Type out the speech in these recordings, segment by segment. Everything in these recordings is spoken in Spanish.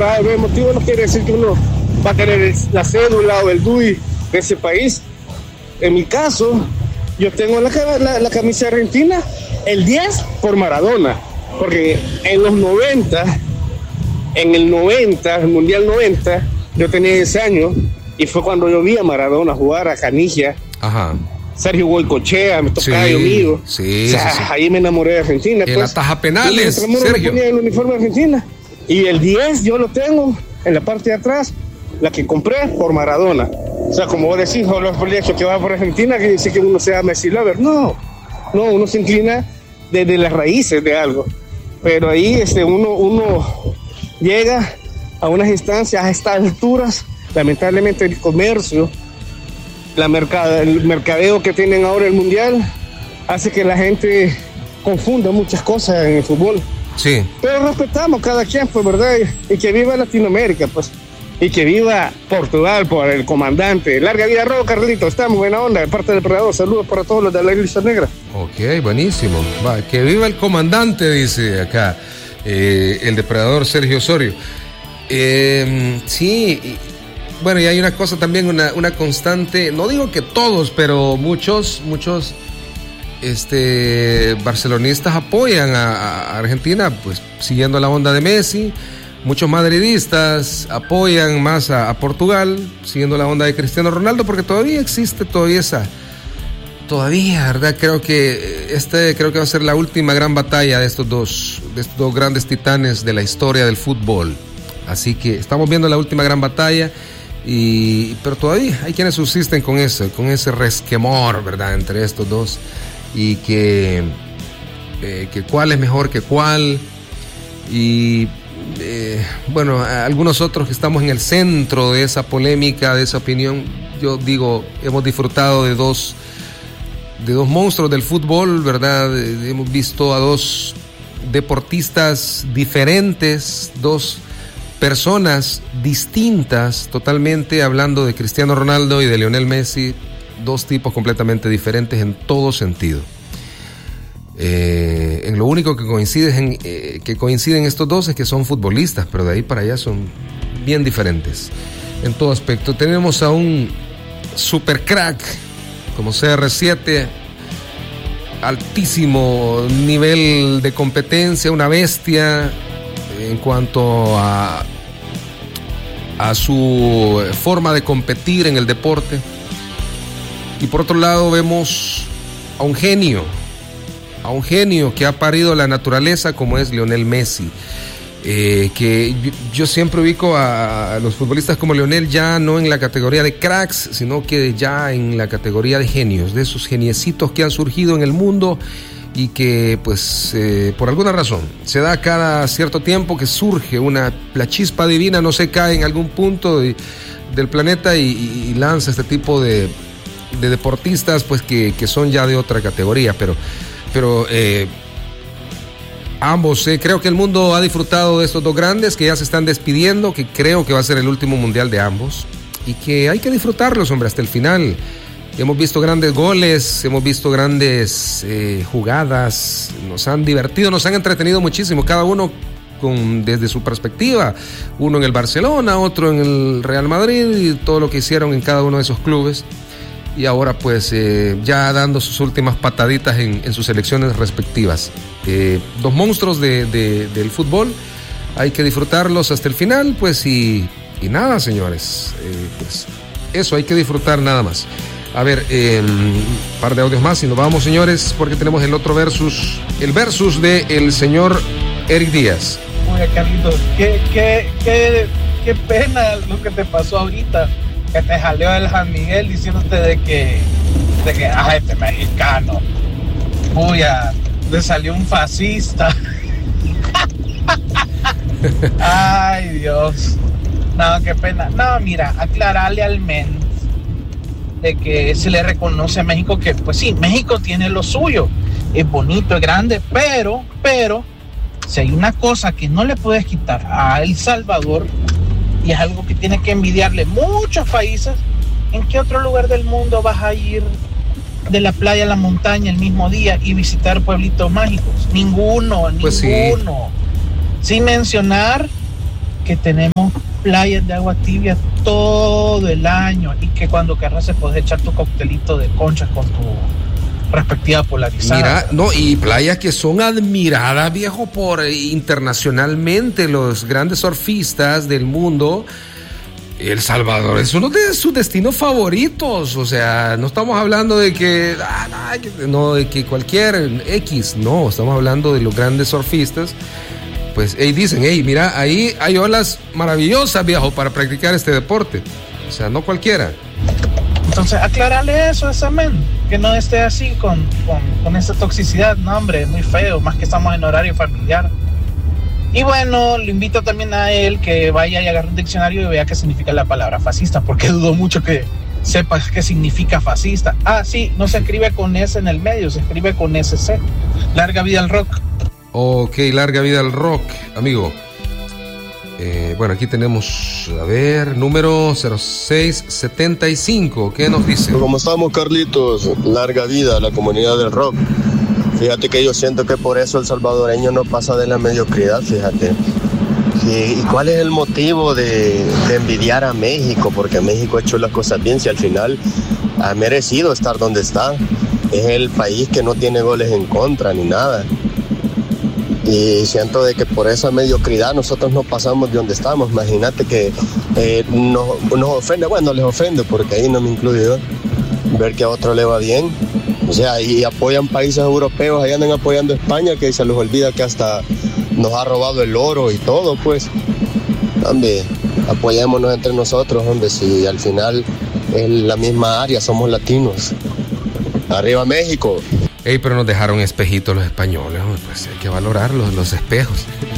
por algún motivo no quiere decir que uno va a querer la cédula o el DUI de ese país. En mi caso, yo tengo la camisa argentina, el 10 por Maradona, porque en el 90, el Mundial 90, yo tenía 10 años y fue cuando yo vi a Maradona jugar a Canilla. Ajá. Sergio Goycochea, me tocaba yo mío. Sí, o sea, sí. Ahí me enamoré de Argentina. En la taja penales, Sergio. Me ponía el uniforme de Argentina. Y el 10 yo lo tengo en la parte de atrás, la que compré por Maradona. O sea, como vos decís, los proyectos que va por Argentina, que dice que uno sea Messi lover. No, uno se inclina desde las raíces de algo. Pero ahí uno llega a unas instancias, a estas alturas, lamentablemente el comercio, el mercadeo que tienen ahora el Mundial, hace que la gente confunda muchas cosas en el fútbol. Sí. Pero respetamos cada quien, pues, ¿verdad? Y que viva Latinoamérica, pues. Y que viva Portugal por el comandante. Larga vida, Robo, Carlito. Estamos buena onda de parte del Depredador. Saludos para todos los de la Isla Negra. Ok, buenísimo. Va, que viva el comandante, dice acá el Depredador Sergio Osorio. Sí, bueno, y hay una cosa también, una constante, no digo que todos, pero muchos barcelonistas apoyan a Argentina, pues siguiendo la onda de Messi. Muchos madridistas apoyan más a Portugal, siguiendo la onda de Cristiano Ronaldo, porque todavía existe ¿verdad? Creo que va a ser la última gran batalla de estos dos grandes titanes de la historia del fútbol. Así que estamos viendo la última gran batalla, pero todavía hay quienes subsisten con ese resquemor, ¿verdad? Entre estos dos, y que cuál es mejor que cuál, y bueno, algunos otros que estamos en el centro de esa polémica, de esa opinión, yo digo, hemos disfrutado de dos monstruos del fútbol, ¿verdad? Hemos visto a dos deportistas diferentes, dos personas distintas totalmente, hablando de Cristiano Ronaldo y de Lionel Messi, dos tipos completamente diferentes en todo sentido. En lo único que coinciden estos dos es que son futbolistas, pero de ahí para allá son bien diferentes en todo aspecto. Tenemos a un super crack como CR7, altísimo nivel de competencia, una bestia en cuanto a su forma de competir en el deporte. Y por otro lado vemos a un genio que ha parido la naturaleza, como es Lionel Messi, que yo siempre ubico a los futbolistas como Lionel ya no en la categoría de cracks, sino que ya en la categoría de genios, de esos geniecitos que han surgido en el mundo y que pues por alguna razón se da cada cierto tiempo que surge la chispa divina, no se cae en algún punto del planeta y lanza este tipo de deportistas pues que son ya de otra categoría, pero ambos, creo que el mundo ha disfrutado de estos dos grandes que ya se están despidiendo, que creo que va a ser el último mundial de ambos y que hay que disfrutarlos, hombre, hasta el final. Hemos visto grandes goles, hemos visto grandes jugadas, nos han divertido, nos han entretenido muchísimo, cada uno desde su perspectiva, uno en el Barcelona, otro en el Real Madrid y todo lo que hicieron en cada uno de esos clubes. Y ahora pues ya dando sus últimas pataditas en sus selecciones respectivas. Dos monstruos del fútbol, hay que disfrutarlos hasta el final, pues y nada, señores, pues eso, hay que disfrutar nada más. A ver, un par de audios más y nos vamos, señores, porque tenemos el otro versus, el versus de el señor Eric Díaz. Oye, Carlitos, qué pena lo que te pasó ahorita, que te jaleó el San Miguel diciéndote de que este mexicano, le salió un fascista. Ay, Dios. No, qué pena. No, mira, aclararle al men de que se le reconoce a México que, pues sí, México tiene lo suyo, es bonito, es grande, pero si hay una cosa que no le puedes quitar a El Salvador, y es algo que tiene que envidiarle muchos países, ¿en qué otro lugar del mundo vas a ir de la playa a la montaña el mismo día y visitar pueblitos mágicos? Ninguno. Pues ninguno. Sí. Sin mencionar que tenemos playas de agua tibia todo el año y que cuando querrás se puedes echar tu coctelito de conchas con tu respectiva polarizada. Mira, no, y playas que son admiradas, viejo, por internacionalmente los grandes surfistas del mundo. El Salvador es uno de sus destinos favoritos, o sea, no estamos hablando de que, no, de que cualquier X, no, estamos hablando de los grandes surfistas. Pues dicen, mira, ahí hay olas maravillosas, viejo, para practicar este deporte. O sea, no cualquiera. Entonces, aclararle eso a ese men, que no esté así con esta toxicidad. No, hombre, muy feo, más que estamos en horario familiar. Y bueno, le invito también a él que vaya y agarre un diccionario y vea qué significa la palabra fascista, porque dudo mucho que sepas qué significa fascista. Ah, sí, no se escribe con S en el medio, se escribe con SC. Larga vida al rock. Ok, larga vida al rock, amigo. Bueno, aquí tenemos, a ver, número 0675. ¿Qué nos dice? ¿Cómo estamos, Carlitos? Larga vida a la comunidad del rock. Fíjate que yo siento que por eso el salvadoreño no pasa de la mediocridad, fíjate. ¿Y cuál es el motivo de envidiar a México? Porque México ha hecho las cosas bien, si al final ha merecido estar donde está. Es el país que no tiene goles en contra ni nada. Y siento de que por esa mediocridad nosotros no pasamos de donde estamos. Imagínate que nos ofende, bueno, les ofende porque ahí no me incluyo yo, ver que a otro le va bien. O sea, y apoyan países europeos, ahí andan apoyando a España, que se les olvida que hasta nos ha robado el oro y todo, pues. Hombre, apoyémonos entre nosotros, hombre, si al final es la misma área, somos latinos. ¡Arriba México! Pero nos dejaron espejitos los españoles, pues hay que valorar los espejos.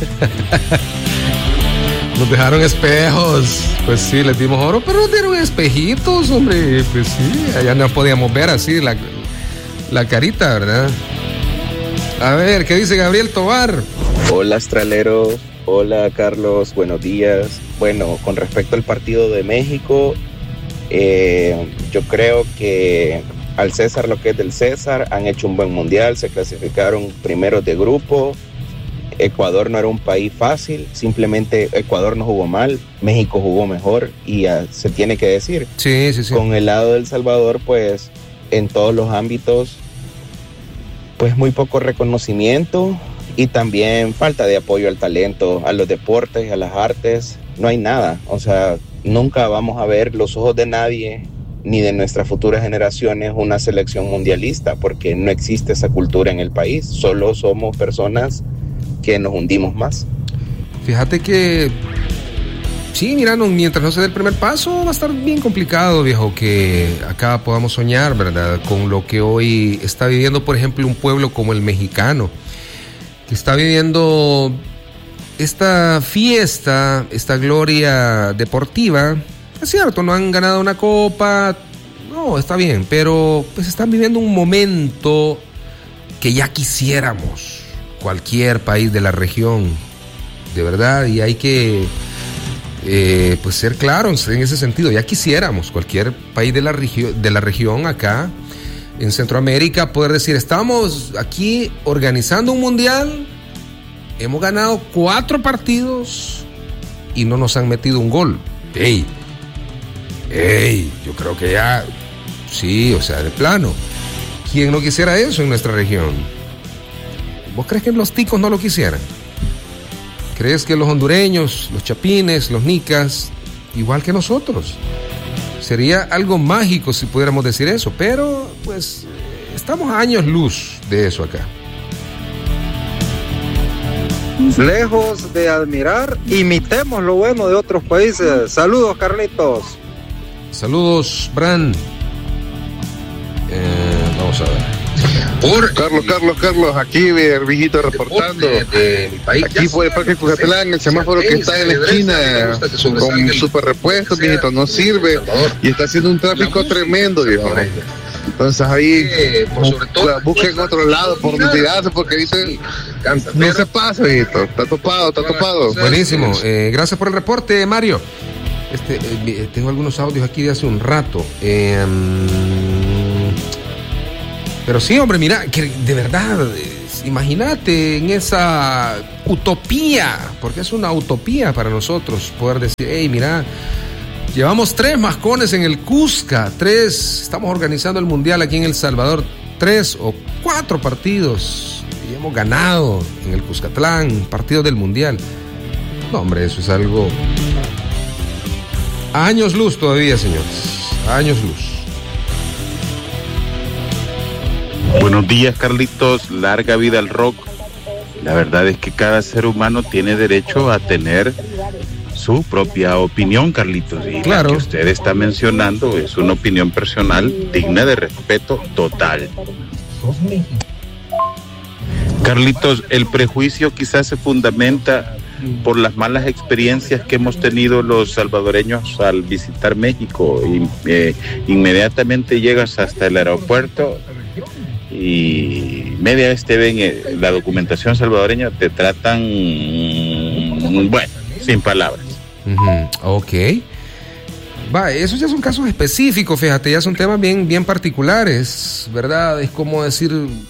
Nos dejaron espejos, pues sí, les dimos oro, pero nos dieron espejitos, hombre, pues sí, allá no podíamos ver así la carita, ¿verdad? A ver, ¿qué dice Gabriel Tobar? Hola, astraleros, hola, Carlos, buenos días. Bueno, con respecto al partido de México, yo creo que al César lo que es del César, han hecho un buen mundial, se clasificaron primeros de grupo. Ecuador no era un país fácil, simplemente Ecuador no jugó mal, México jugó mejor y se tiene que decir. Sí. Con el lado del Salvador, pues en todos los ámbitos, pues muy poco reconocimiento y también falta de apoyo al talento, a los deportes, a las artes, no hay nada. O sea, nunca vamos a ver los ojos de nadie ni de nuestras futuras generaciones una selección mundialista, porque no existe esa cultura en el país, solo somos personas que nos hundimos más. Fíjate que sí, mira, mientras no se dé el primer paso va a estar bien complicado, viejo, que acá podamos soñar, ¿verdad? Con lo que hoy está viviendo, por ejemplo, un pueblo como el mexicano, que está viviendo esta fiesta, esta gloria deportiva. Es cierto, no han ganado una copa, no, está bien, pero pues están viviendo un momento que ya quisiéramos cualquier país de la región, de verdad, y hay que pues ser claros en ese sentido. Ya quisiéramos cualquier país de la región acá en Centroamérica poder decir, estamos aquí organizando un mundial, hemos ganado 4 partidos y no nos han metido un gol. Yo creo que ya, sí, o sea, de plano, ¿quién no quisiera eso en nuestra región? ¿Vos crees que los ticos no lo quisieran? ¿Crees que los hondureños, los chapines, los nicas, igual que nosotros? Sería algo mágico si pudiéramos decir eso, pero pues estamos a años luz de eso acá. Lejos de admirar, imitemos lo bueno de otros países. Saludos, Carlitos. Saludos, Bran. Vamos a ver. Carlos, aquí el viejito reportando. Aquí por el Parque Cucatlán, el semáforo que está en la esquina con super repuestos, viejito, no sirve y está haciendo un tráfico tremendo, viejo. Entonces ahí busquen otro lado por donde tirarse, porque dicen no se pasa, viejito, está topado. Buenísimo, gracias por el reporte, Mario. Tengo algunos audios aquí de hace un rato. Pero sí, hombre, mira, que de verdad, imagínate en esa utopía, porque es una utopía para nosotros poder decir, hey, mira, llevamos 3 mascones en el Cusca, estamos organizando el mundial aquí en El Salvador, 3 o 4 partidos y hemos ganado en el Cuscatlán, partidos del mundial. No, hombre, eso es algo a años luz todavía, señores, a años luz. Buenos días, Carlitos, larga vida al rock. La verdad es que cada ser humano tiene derecho a tener su propia opinión, Carlitos, y claro, la que usted está mencionando es una opinión personal digna de respeto total. Carlitos, el prejuicio quizás se fundamenta por las malas experiencias que hemos tenido los salvadoreños al visitar México. Inmediatamente llegas hasta el aeropuerto y media vez te ven la documentación salvadoreña, te tratan, bueno, sin palabras. Ok. Va, esos ya son casos específicos, fíjate, ya son temas bien particulares, ¿verdad? Es como decir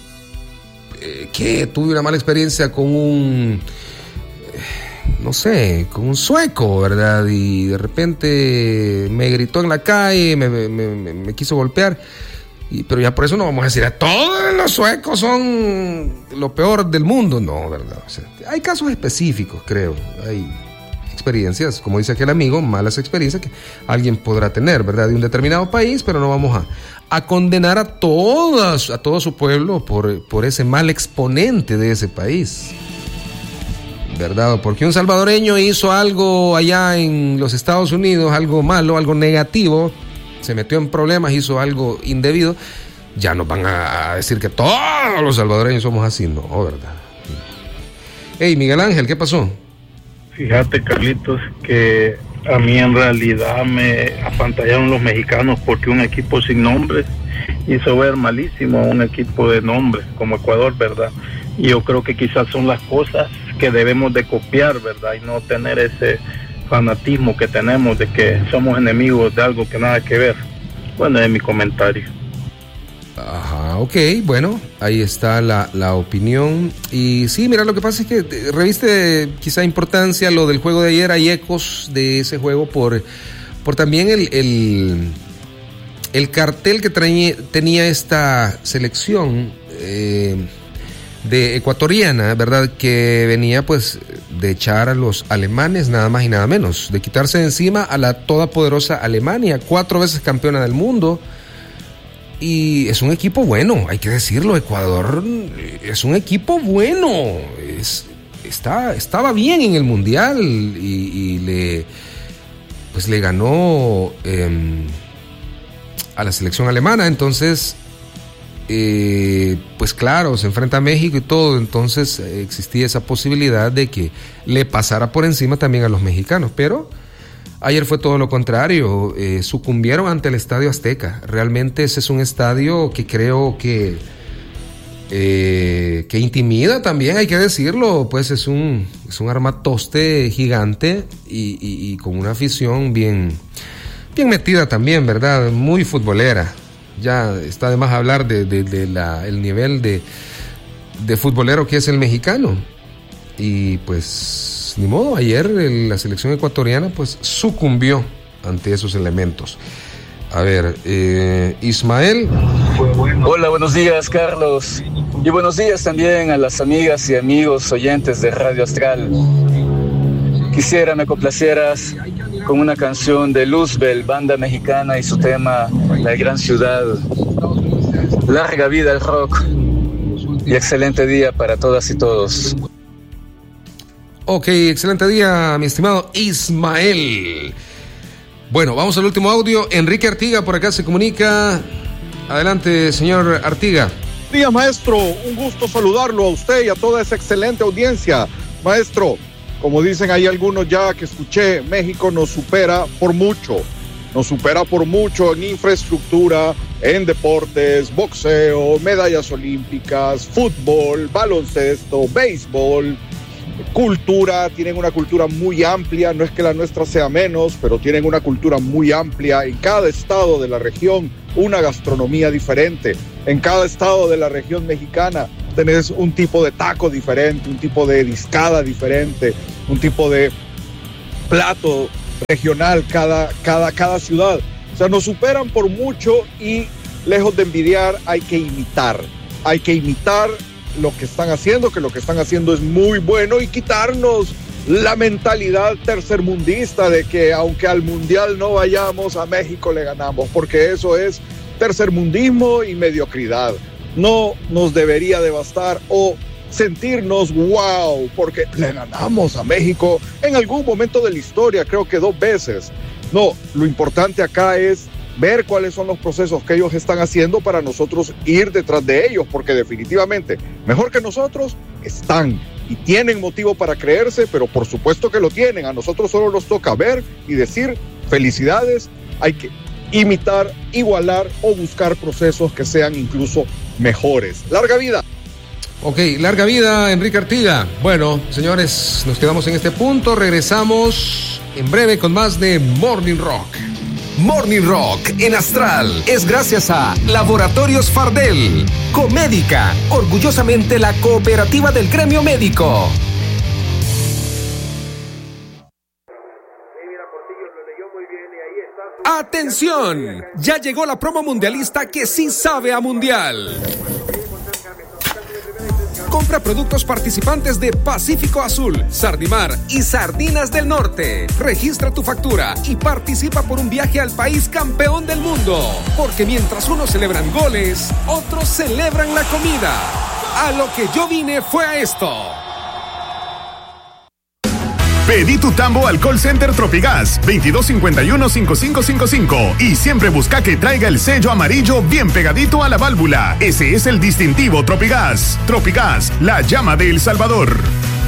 que tuve una mala experiencia con un, no sé, con un sueco, ¿verdad? Y de repente me gritó en la calle, me quiso golpear. Pero ya por eso no vamos a decir a todos los suecos son lo peor del mundo, no, ¿verdad? O sea, hay casos específicos, creo, hay experiencias, como dice aquel amigo, malas experiencias que alguien podrá tener, ¿verdad? De un determinado país, pero no vamos a condenar a todo su pueblo por ese mal exponente de ese país, ¿verdad? Porque un salvadoreño hizo algo allá en los Estados Unidos, algo malo, algo negativo, se metió en problemas, hizo algo indebido, ya nos van a decir que todos los salvadoreños somos así, no, ¿verdad? Hey, Miguel Ángel, ¿qué pasó? Fíjate, Carlitos, que a mí en realidad me apantallaron los mexicanos porque un equipo sin nombre hizo ver malísimo a un equipo de nombre como Ecuador, ¿verdad? Y yo creo que quizás son las cosas que debemos de copiar, ¿verdad? Y no tener ese fanatismo que tenemos de que somos enemigos de algo que nada que ver. Bueno, es mi comentario. Ajá, ok, bueno, ahí está la opinión. Y sí, mira, lo que pasa es que reviste quizá importancia lo del juego de ayer. Hay ecos de ese juego por también el cartel que tenía esta selección de ecuatoriana, ¿verdad? Que venía pues de echar a los alemanes nada más y nada menos, de quitarse de encima a la todopoderosa Alemania, 4 veces campeona del mundo. Y es un equipo bueno, hay que decirlo, Ecuador es un equipo bueno, estaba bien en el mundial y le ganó a la selección alemana. Entonces pues claro, se enfrenta a México y todo, entonces existía esa posibilidad de que le pasara por encima también a los mexicanos, pero ayer fue todo lo contrario, sucumbieron ante el Estadio Azteca. Realmente ese es un estadio que creo que intimida también, hay que decirlo, pues es un armatoste gigante y con una afición bien metida también, ¿verdad? Muy futbolera. Ya está de más hablar el nivel de futbolero que es el mexicano. Y pues ni modo, ayer la selección ecuatoriana pues sucumbió ante esos elementos. A ver, Ismael. Hola, buenos días, Carlos. Y buenos días también a las amigas y amigos oyentes de Radio Astral. Quisiera me complacieras con una canción de Luzbel, banda mexicana, y su tema La Gran Ciudad. Larga vida al rock y excelente día para todas y todos. Ok, excelente día, mi estimado Ismael. Bueno, vamos al último audio. Enrique Artiga por acá se comunica. Adelante, señor Artiga. Buenos días, maestro. Un gusto saludarlo a usted y a toda esa excelente audiencia. Maestro, como dicen ahí algunos ya que escuché, México nos supera por mucho. Nos supera por mucho en infraestructura, en deportes, boxeo, medallas olímpicas, fútbol, baloncesto, béisbol, cultura. Tienen una cultura muy amplia, no es que la nuestra sea menos, pero tienen una cultura muy amplia. En cada estado de la región, una gastronomía diferente. En cada estado de la región mexicana tenés un tipo de taco diferente, un tipo de discada diferente, un tipo de plato regional cada ciudad. O sea, nos superan por mucho y lejos de envidiar hay que imitar lo que están haciendo, que lo que están haciendo es muy bueno, y quitarnos la mentalidad tercermundista de que aunque al mundial no vayamos, a México le ganamos, porque eso es tercermundismo y mediocridad. No nos debería de bastar o sentirnos wow, porque le ganamos a México en algún momento de la historia, creo que 2 veces. No, lo importante acá es ver cuáles son los procesos que ellos están haciendo para nosotros ir detrás de ellos, porque definitivamente mejor que nosotros están y tienen motivo para creerse, pero por supuesto que lo tienen. A nosotros solo nos toca ver y decir felicidades. Hay que imitar, igualar o buscar procesos que sean incluso mejores. ¡Larga vida! Ok, larga vida, Enrique Artiga. Bueno, señores, nos quedamos en este punto. Regresamos en breve con más de Morning Rock. Morning Rock en Astral es gracias a Laboratorios Fardel, Comédica, orgullosamente la cooperativa del gremio médico. ¡Atención! Ya llegó la promo mundialista que sí sabe a mundial. Compra productos participantes de Pacífico Azul, Sardimar y Sardinas del Norte. Registra tu factura y participa por un viaje al país campeón del mundo. Porque mientras unos celebran goles, otros celebran la comida. A lo que yo vine fue a esto. Pedí tu tambo al call center Tropigas 2251-5555 y siempre busca que traiga el sello amarillo bien pegadito a la válvula. Ese es el distintivo Tropigas. Tropigas, la llama de El Salvador.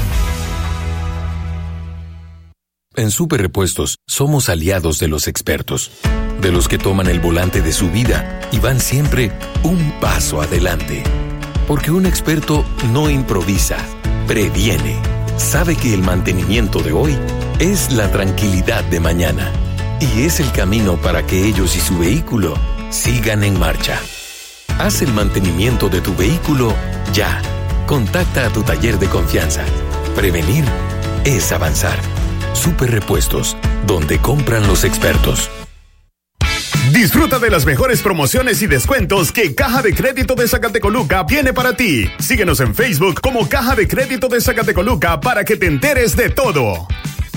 En Super Repuestos somos aliados de los expertos, de los que toman el volante de su vida y van siempre un paso adelante. Porque un experto no improvisa, previene. Sabe que el mantenimiento de hoy es la tranquilidad de mañana y es el camino para que ellos y su vehículo sigan en marcha. Haz el mantenimiento de tu vehículo ya. Contacta a tu taller de confianza. Prevenir es avanzar. Super Repuestos, donde compran los expertos. Disfruta de las mejores promociones y descuentos que Caja de Crédito de Zacatecoluca tiene para ti. Síguenos en Facebook como Caja de Crédito de Zacatecoluca para que te enteres de todo.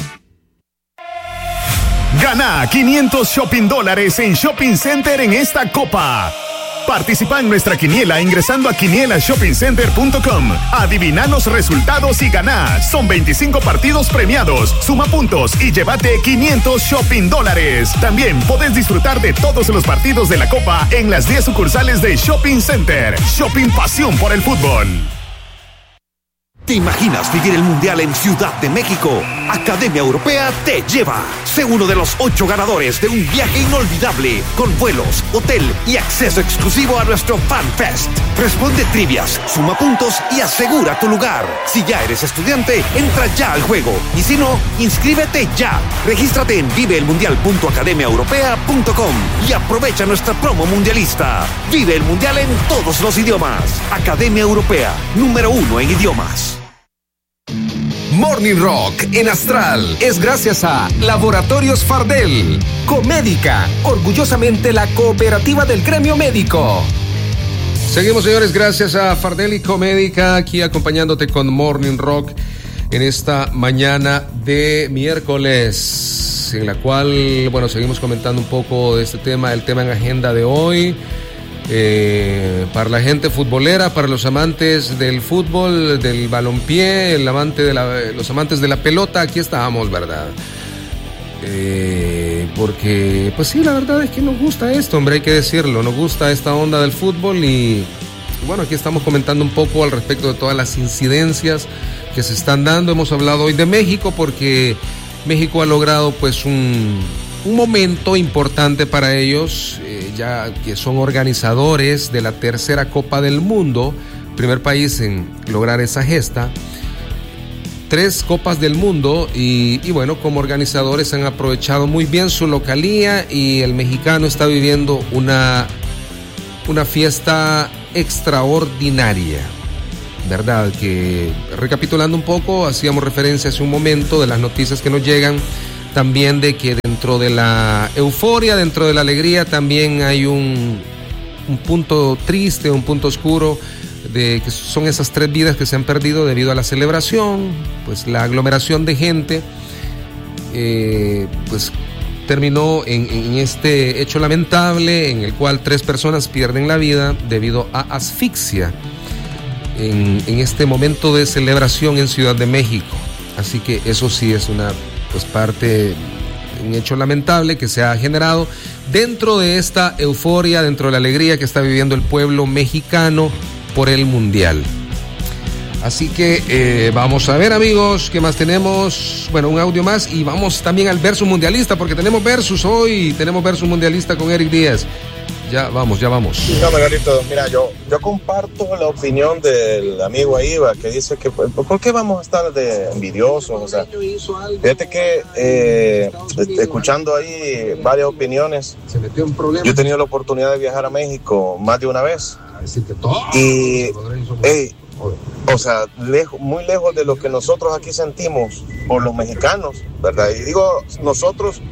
Gana 500 shopping dólares en Shopping Center en esta Copa. Participa en nuestra quiniela ingresando a quinielashoppincenter.com. Adivina los resultados y gana. Son 25 partidos premiados. Suma puntos y llévate 500 shopping dólares. También podés disfrutar de todos los partidos de la Copa en las 10 sucursales de Shopping Center. Shopping Pasión por el Fútbol. ¿Te imaginas vivir el Mundial en Ciudad de México? Academia Europea te lleva. Sé uno de los 8 ganadores de un viaje inolvidable con vuelos, hotel y acceso exclusivo a nuestro Fan Fest. Responde trivias, suma puntos y asegura tu lugar. Si ya eres estudiante, entra ya al juego. Y si no, inscríbete ya. Regístrate en viveelmundial.academiaeuropea.com y aprovecha nuestra promo mundialista. Vive el Mundial en todos los idiomas. Academia Europea, número 1 en idiomas. Morning Rock en Astral es gracias a Laboratorios Fardel, Comédica, orgullosamente la cooperativa del gremio médico. Seguimos, señores, gracias a Fardel y Comédica, aquí acompañándote con Morning Rock en esta mañana de miércoles, en la cual, bueno, seguimos comentando un poco de este tema, el tema en agenda de hoy. Para la gente futbolera, para los amantes del fútbol, del balompié, los amantes de la pelota, aquí estábamos, ¿verdad? Porque, pues sí, la verdad es que nos gusta esto, hombre, hay que decirlo, nos gusta esta onda del fútbol y bueno, aquí estamos comentando un poco al respecto de todas las incidencias que se están dando. Hemos hablado hoy de México porque México ha logrado pues un momento importante para ellos, ya que son organizadores de la tercera Copa del Mundo, primer país en lograr esa gesta, 3 Copas del Mundo y bueno, como organizadores han aprovechado muy bien su localía y el mexicano está viviendo una fiesta extraordinaria. ¿verdad? Que recapitulando un poco, hacíamos referencia hace un momento de las noticias que nos llegan, también de que dentro de la euforia, dentro de la alegría, también hay un punto triste, un punto oscuro, de que son esas 3 vidas que se han perdido debido a la celebración, pues la aglomeración de gente, pues terminó en este hecho lamentable en el cual 3 personas pierden la vida debido a asfixia en este momento de celebración en Ciudad de México. Así que eso sí es una pues parte, un hecho lamentable que se ha generado dentro de esta euforia, dentro de la alegría que está viviendo el pueblo mexicano por el Mundial. Así que vamos a ver, amigos, ¿qué más tenemos? Bueno, un audio más y vamos también al versus mundialista, porque tenemos versus hoy, tenemos versus mundialista con Eric Díaz. Ya vamos. No, Margarito, mira, yo comparto la opinión del amigo Aiva, que dice que ¿por qué vamos a estar de envidiosos? O sea, fíjate que escuchando ahí varias opiniones, yo he tenido la oportunidad de viajar a México más de una vez. Y, o sea, muy lejos de lo que nosotros aquí sentimos por los mexicanos, ¿verdad? Y digo nosotros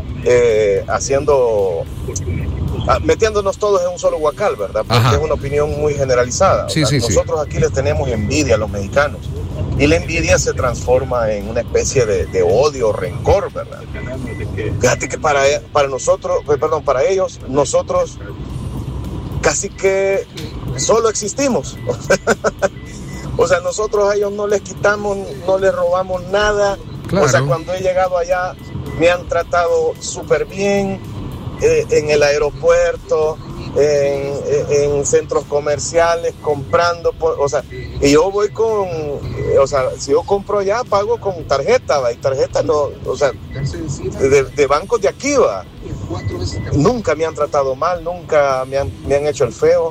metiéndonos todos en un solo huacal, ¿verdad? Porque Ajá. Es una opinión muy generalizada. Sí, nosotros aquí les tenemos envidia a los mexicanos. Y la envidia se transforma en una especie de odio, rencor, ¿verdad? Fíjate que para ellos, nosotros casi que solo existimos. O sea, nosotros a ellos no les quitamos, no les robamos nada. Claro. O sea, cuando he llegado allá, me han tratado súper bien. En el aeropuerto, en centros comerciales, comprando, o sea, y yo voy si yo compro allá, pago con tarjeta, y tarjeta no, o sea, de bancos de aquí, va. Nunca me han tratado mal, nunca me han hecho el feo.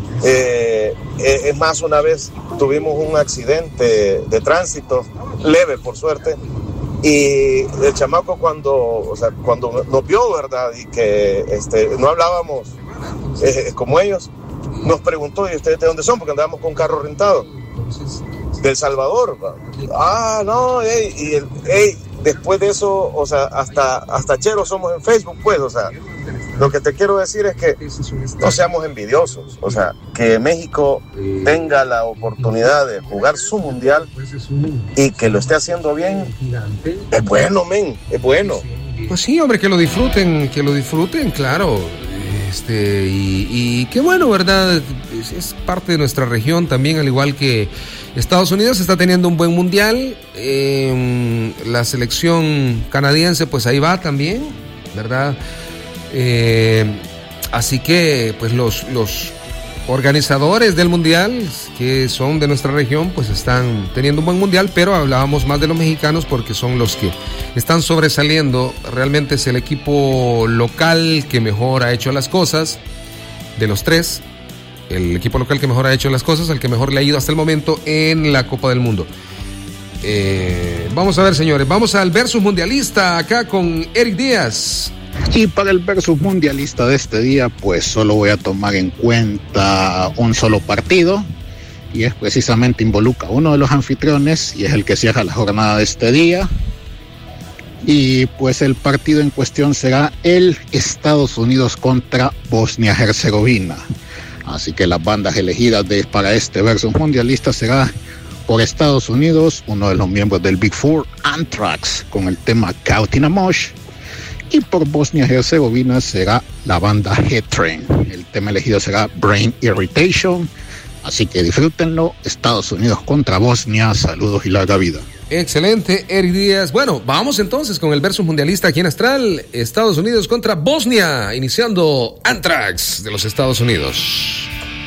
Es más, una vez tuvimos un accidente de tránsito, leve por suerte, y el chamaco cuando nos vio, ¿verdad? Y que no hablábamos como ellos, nos preguntó, ¿y ustedes de dónde son? Porque andábamos con carro rentado. De El Salvador. No, después de eso, o sea, hasta cheros somos en Facebook, pues, o sea, lo que te quiero decir es que no seamos envidiosos, o sea, que México tenga la oportunidad de jugar su mundial y que lo esté haciendo bien, es bueno, es bueno. Pues sí, hombre, que lo disfruten, claro. Y qué bueno, ¿verdad? Es parte de nuestra región también, al igual que Estados Unidos está teniendo un buen mundial. La selección canadiense, pues ahí va también, ¿verdad? Así que, pues los organizadores del mundial, que son de nuestra región, pues están teniendo un buen mundial, pero hablábamos más de los mexicanos porque son los que están sobresaliendo. Realmente es el equipo local que mejor ha hecho las cosas, de los 3, el equipo local que mejor ha hecho las cosas, el que mejor le ha ido hasta el momento en la Copa del Mundo. Vamos a ver, señores, vamos al versus mundialista acá con Eric Díaz. Y para el versus mundialista de este día, pues solo voy a tomar en cuenta un solo partido, y es precisamente involucra a uno de los anfitriones y es el que cierra la jornada de este día. Y pues el partido en cuestión será el Estados Unidos contra Bosnia-Herzegovina. Así que las bandas elegidas para este versus mundialista será por Estados Unidos, uno de los miembros del Big Four, Anthrax, con el tema Caught in a Mosh. Y por Bosnia-Herzegovina será la banda Head Train. El tema elegido será Brain Irritation. Así que disfrútenlo. Estados Unidos contra Bosnia. Saludos y larga vida. Excelente, Eric Díaz. Bueno, vamos entonces con el versus mundialista aquí en Astral. Estados Unidos contra Bosnia, iniciando Anthrax de los Estados Unidos.